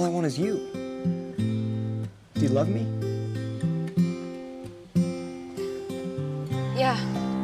I want is you. Do you love me? Yeah.